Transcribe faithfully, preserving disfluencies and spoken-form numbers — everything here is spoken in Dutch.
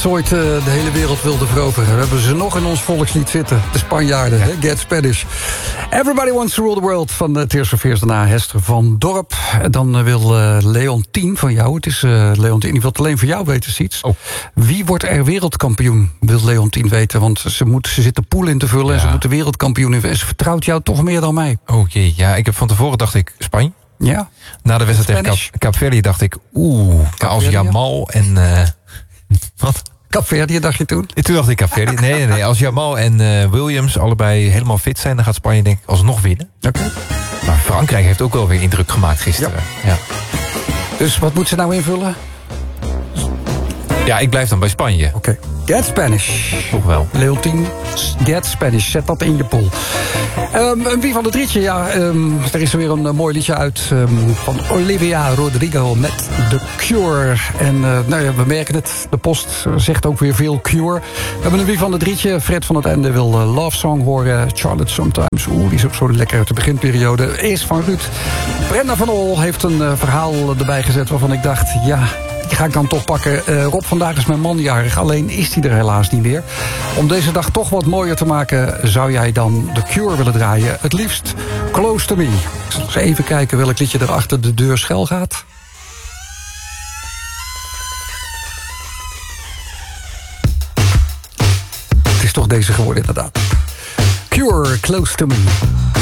ze ooit uh, de hele wereld wilden veroveren. We hebben ze nog in ons volkslied zitten. De Spanjaarden, hè? Get Spanish. Everybody Wants to Rule the World van uh, Tears for Fears. Daarna Hester van Dorp. Dan uh, wil uh, Leontien van jou. Het is uh, Leontien, die wil het alleen voor jou weten, Siets. Oh. Wie wordt er wereldkampioen, wil Leontien weten. Want ze, moet, ze zit de pool in te vullen ja. en ze moet de wereldkampioen in. En ze vertrouwt jou toch meer dan mij. Oké, okay, ja, ik heb van tevoren dacht ik Spanje. Ja. Na de wedstrijd tegen Cap, Kaapverdië dacht ik, oeh, als Jamal en... Uh, wat? Kaapverdië dacht je toen? Toen dacht ik Kaapverdië. Nee, nee, nee. Als Jamal en uh, Williams allebei helemaal fit zijn, dan gaat Spanje denk ik alsnog winnen. Oké. Okay. Maar Frankrijk heeft ook wel weer indruk gemaakt gisteren. Ja. Ja. Dus wat moet ze nou invullen? Ja, ik blijf dan bij Spanje. Oké. Okay. Get Spanish. Toch wel. Leontien, Get Spanish. Zet dat in je pool. Um, een wie van de drietje, ja. Um, er is er weer een uh, mooi liedje uit um, van Olivia Rodrigo met The Cure. En uh, nou ja, we merken het. De post zegt ook weer veel Cure. We hebben een wie van de drietje. Fred van het Ende wil uh, Love Song horen. Charlotte Sometimes. Oeh, die is ook zo lekker uit de beginperiode. Is van Ruud. Brenda van Ol heeft een uh, verhaal erbij gezet waarvan ik dacht, ja... Die ga ik dan toch pakken. Uh, Rob, vandaag is mijn man jarig. Alleen is hij er helaas niet meer. Om deze dag toch wat mooier te maken... zou jij dan The Cure willen draaien. Het liefst Close to Me. Ik zal eens even kijken welk liedje er achter de deur schuil gaat. Het is toch deze geworden inderdaad. Cure, Close to Me.